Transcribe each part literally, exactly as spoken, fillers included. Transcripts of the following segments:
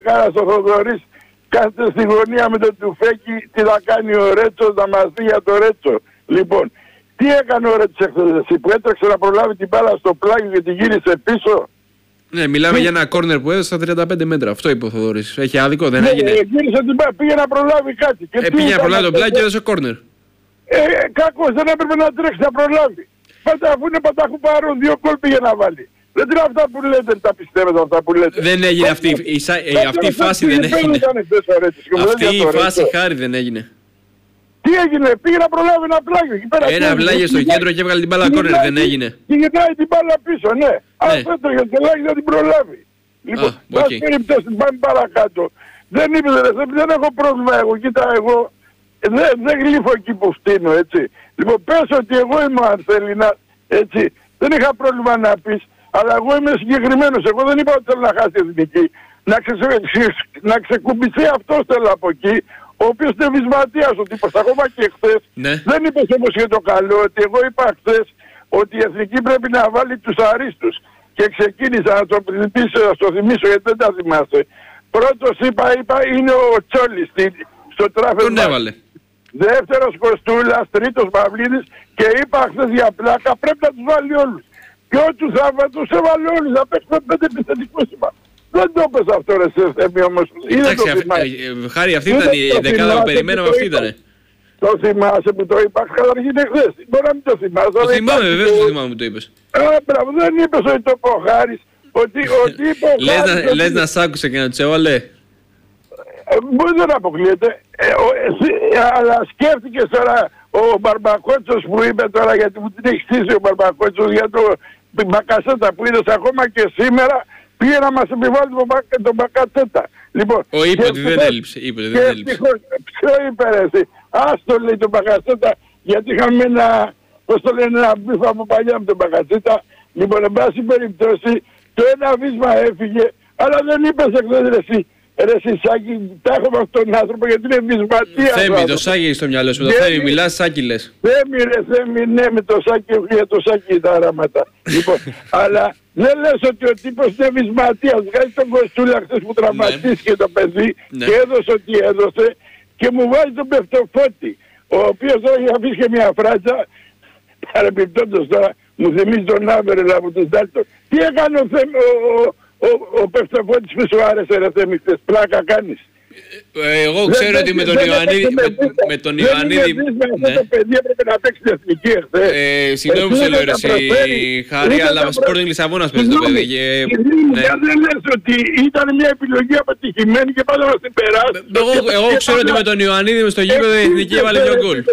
Κάρα ο Θοδωρής κάθεται στη γωνία με το τουφέκι, τι θα κάνει ο Ρέτσος, να μας δει για το Ρέτσο. Λοιπόν, τι έκανε ο Ρέτσος εχθές, που έτρεξε να προλάβει την μπάλα στο πλάγιο και τη γύρισε πίσω. Ναι, μιλάμε τι... για ένα κόρνερ που έδωσε στα τριάντα πέντε μέτρα. Αυτό είπε ο Θοδωρής. Έχει άδικο, δεν ναι, έγινε. Γύρισε την μπάλα, πήγε να προλάβει κάτι. Και ε, πήγε να προλάβει το πλάγιο και έδωσε κόρνερ. Ε, κακός, δεν έπρεπε να τρέξει να προλάβει. Πάντα αφού είναι πατάχου παρόν, δύο κόλ πήγε να βάλει. Δεν είναι αυτά που λέτε, τα πιστεύετε αυτά που λέτε. Δεν έγινε αυτή η, η, η, αυτή η φάση, δεν έγινε. Αυτή η φάση χάρη δεν έγινε. Τι έγινε, πήγε να προλάβει ένα πλάγιο. Ένα πλάγιο στο κέντρο και έβγαλε την μπάλα κόρνερ, δεν έγινε. Και γυρνάει την μπάλα πίσω, ναι. Αν έτρεχε το πλάγιο δεν την προλάβει. Λοιπόν, πάση περιπτώσει, πάμε παρακάτω. Δεν είπε, δεν έχω πρόβλημα εγώ, κοίτα εγώ. Δεν, δεν γλύφω εκεί που φτύνω, έτσι. Λοιπόν, πες ότι εγώ είμαι αν θέλει να, έτσι. Δεν είχα πρόβλημα να πεις, αλλά εγώ είμαι συγκεκριμένος. Εγώ δεν είπα ότι θέλω να χάσει η εθνική. Να, ξε, να ξεκουμπηθεί αυτός θέλω από εκεί, ο οποίος είναι βυσματίας ο τύπος. Ακόμα και χθες, ναι. Δεν είπες όμως για το καλό, ότι εγώ είπα χθες ότι η εθνική πρέπει να βάλει τους αρίστους. Και ξεκίνησα να το, να το θυμίσω γιατί δεν τα θυμάσαι. Πρώτος είπα, είπα είναι ο Τσόλης στο τράφερ. Τον έβαλε. Δεύτερος Κοστούλας, τρίτος Παυλίδης και είπα χθες για πλάκα πρέπει να τους βάλει όλους. Και ό,τι θα τους έβαλε όλους, θα παίξουμε πέντε επιθετικούς είπα. Δεν το πες αυτό ρε σε θέμη όμως. Εντάξει, χάρη αυτή ήταν η δεκάδα που περιμέναμε, αυτή ήτανε. Το θυμάσαι που το είπα καταρχήν εχθές. Μπορεί να μην το θυμάσαι. Το θυμάμαι, βεβαίως το θυμάμαι που το είπες. Α, μπράβο, δεν είπες ότι το πω ο Χάρης. Ότι είπε ο Χάρης. Λες να σ' άκουσε και να τους έβαλε. Μπορεί δεν αποκλείεται, ε, ο, ε, αλλά σκέφτηκες τώρα ο Μπαρμπακότσος που είπε τώρα, γιατί μου την έχει στήσει ο Μπαρμπακότσος για το Μπακασέτα που είδες ακόμα και σήμερα, πήγε να μας επιβάλλει τον, τον Μπακασέτα. Λοιπόν, ο είπε ότι δεν έλειψε, είπε ότι δεν έλειψε. Ποιο είπε ρε εσύ, άστο λέει τον Μπακασέτα, γιατί είχαμε ένα, πώς το λένε, ένα μπίφα από παλιά με τον Μπακασέτα. Λοιπόν, εν πάση περιπτώσει, το ένα βίσμα έφυγε, αλλά δεν είπες εχθές ρε εσύ. Ρε εσύ Σάκη, τα έχω με αυτόν τον άνθρωπο γιατί είναι βυσματίας. Θέμη, το Σάκη στο μυαλό σου, το Θέμη, μιλάς Σάκη λες. Θέμη ρε Θέμη, ναι με το Σάκη, για το Σάκη τα αράματα. Λοιπόν, αλλά δεν λες ότι ο τύπος είναι βυσματίας. Βγάζει τον Κοστούλα χθες που τραυματίστηκε το παιδί και έδωσε ό,τι έδωσε και μου βάζει τον Πευτοφώτη, ο οποίος τώρα έχει αφήσει και μια φράτσα, παρεμπιπτόντως τώρα, μου θυμίζει τον Άβερελ από τον Στάλτο. Τι έκανε ο Θέμη, ο... Ο, ο Πευτοφώτης που σου άρεσε ρε Θέμη, χθες πλάκα κάνεις. Ε, εγώ ξέρω ότι με τον Ιωαννίδη... Με τον Ιωαννίδη... Αυτό το παιδί έπρεπε να παίξει την εθνική εχθές. Συγγνώμη που σε λέω ρε εσύ Χάρη, αλλά Sporting Λισαβόνας παίζει το παιδί. Δεν λες ότι ήταν μια επιλογή αποτυχημένη και πάντα μας την περάσει. Εγώ ξέρω ότι με τον Ιωαννίδη μες στο γήπεδο η εθνική έβαλε δύο γκολ.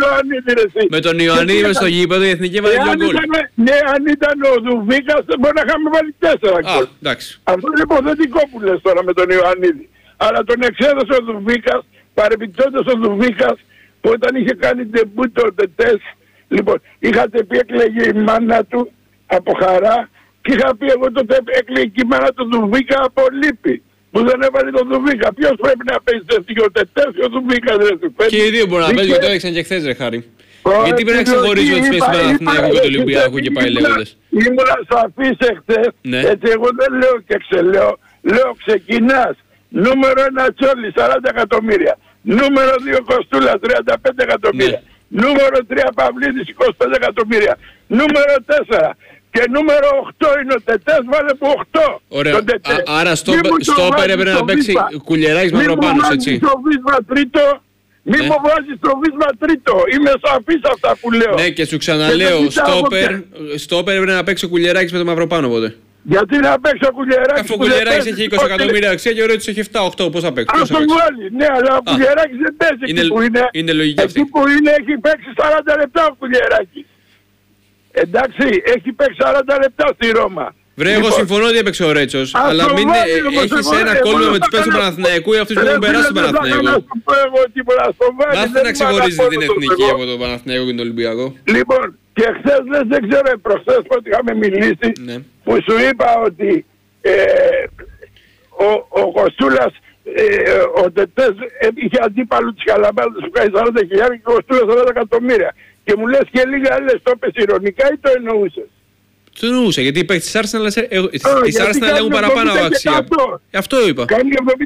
Με τον Ιωαννίδη μες στο γήπεδο η εθνική έβαλε δύο γκολ. Ναι, αν ήταν ο Δουβίκας μπορεί να είχαμε βάλει τέσσερα γκολ. Αυτό είναι υποθετικό που λες τώρα με τον Ιωαννίδη. Αλλά τον εξέδωσε ο Δουβίκας, παρεμπιπτόντως ο Δουβίκας, που όταν είχε κάνει ντεμπούτο ο Τετές, λοιπόν, είχατε πει έκλαιγε η μάνα του από χαρά και είχα πει εγώ τότε έκλαιγε η μάνα του Δουβίκα από λύπη, που δεν έβαλε τον Δουβίκα. Ποιος πρέπει να παίζει το ο Τετές και ο Δουβίκας δεν σου παίζει. Και οι δύο μπορούν να παίζουν και το έδειξαν και χθες ρε Χάρη. Γιατί πρέπει να ξεχωρίζουμε τις θέσεις του Παναθηναϊκού και του Ολυμπιακού και πάει λέγοντας. Ήμουνα σαφής εχθές, έτσι εγώ δεν λέω και ξελέω, λέω ξεκινάς. Νούμερο ένα Τσόλι σαράντα εκατομμύρια. Νούμερο δύο Κοστούλα τριάντα πέντε εκατομμύρια. Ναι. Νούμερο τρία Παυλίδης είκοσι πέντε εκατομμύρια. Νούμερο τέσσερα. Και νούμερο οκτώ είναι ο Τετές, βάλε που οκτώ. Ωραία. Α, άρα στο όπερ έπρεπε να παίξει Κουλιεράκης Μαυροπάνος, έτσι. Μη μου βάζεις το βίσμα τρίτο. Μη μου βάζεις το βίσμα τρίτο. Είμαι σαφής αυτά που λέω. Ναι, και σου ξαναλέω, στο όπερ έπρεπε να παίξει ο Κουλιεράκης με το Μαυροπάνο οπότε. Γιατί να παίξει ο Κουλιεράκης. Αφού ο Κουλιεράκης έχει είκοσι εκατομμύρια αξία και ο Ρέτσος έχει επτά οκτώ, πώς θα παίξει. Ας τον βάλει, ναι, αλλά ο Κουλιεράκης δεν παίζει είναι, εκεί που είναι. Είναι λογική αυτή. Εκεί που είναι έχει παίξει σαράντα λεπτά ο Κουλιεράκης. Εντάξει, έχει παίξει σαράντα λεπτά στη Ρώμα. Βρε, εγώ συμφωνώ ότι έπαιξε ο Ρέτσος, αλλά μην έχεις ένα κόλλημα με τους παίκτες του Παναθηναϊκού ή αυτούς που έχουν περάσει τον Παναθηναϊκό. Μάθε να ξεχωρίζετε την εθνική από τον Παναθηναϊκό και τον Ολυμπιακό. Λοιπόν, και χθες δεν ξέρω, προχθές που είχαμε μιλήσει, που σου είπα ότι ο Κοστούλας, ο Τετές είχε αντίπαλο της Καλαμπάδας που κάνει σαράντα χιλιάδες και ο Κοστούλας σαράντα εκατομμύρια. Και μου λες και λίγα λες, το είπες ειρωνικά ή το εννοούσες? Το εννοούσα, γιατί οι παίκτες της Arsenal έχουν παραπάνω αξία. Αυτό είπα.